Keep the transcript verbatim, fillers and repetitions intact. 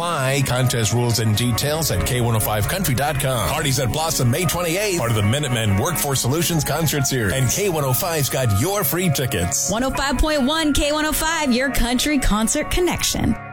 apply. Contest rules and details at K one oh five country dot com. Parties at Blossom May twenty-eighth. Part of the Minutemen Workforce Solutions Concert Series. And K one oh five's got your free tickets. one oh five point one K one oh five, your country concert connection.